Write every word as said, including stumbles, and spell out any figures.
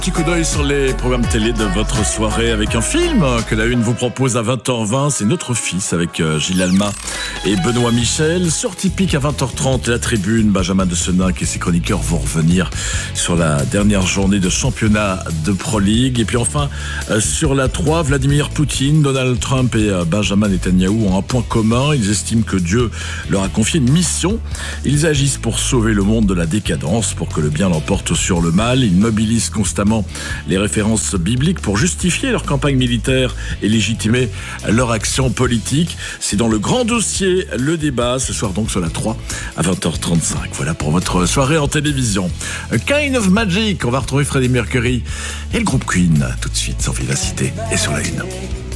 Petit coup d'œil sur les programmes télé de votre soirée avec un film que la Une vous propose à vingt heures vingt. C'est Notre Fils avec Gilles Alma et Benoît Michel. Sur Typique à vingt heures trente, la Tribune, Benjamin de Seninck et ses chroniqueurs vont revenir sur la dernière journée de championnat de Pro League. Et puis enfin, sur la trois, Vladimir Poutine, Donald Trump et Benjamin Netanyahou ont un point commun. Ils estiment que Dieu leur a confié une mission. Ils agissent pour sauver le monde de la décadence, pour que le bien l'emporte sur le mal. Ils mobilisent constamment les références bibliques pour justifier leur campagne militaire et légitimer leur action politique. C'est dans le grand dossier, le débat, ce soir donc sur la trois à vingt heures trente-cinq. Voilà pour votre soirée en télévision. A Kind of Magic, on va retrouver Freddie Mercury et le groupe Queen tout de suite sur Vivacité et sur la Une.